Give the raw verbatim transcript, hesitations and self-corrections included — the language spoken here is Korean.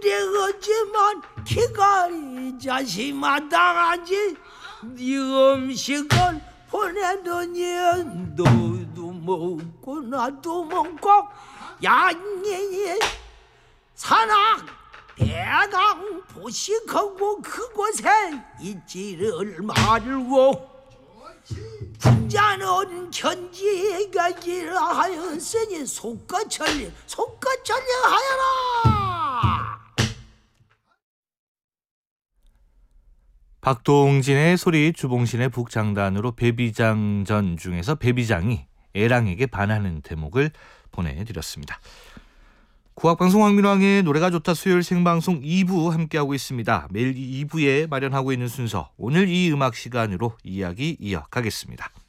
되었지만 기가리 자식 마땅하지. 네 음식을 보내더니 너도 먹고 나도 먹고 양이 산악 대강 보식하고 그곳에 있지를 말고 군자는 견지가 기라 하였으니 속가천리 속가천리 하여라. 박동진의 소리, 주봉신의 북장단으로 배비장전 중에서 배비장이 애랑에게 반하는 대목을 보내드렸습니다. 국악방송 황민왕의 노래가 좋다 수요일 생방송 이 부 함께하고 있습니다. 매일 이 부에 마련하고 있는 순서, 오늘 이 음악 시간으로 이야기 이어가겠습니다.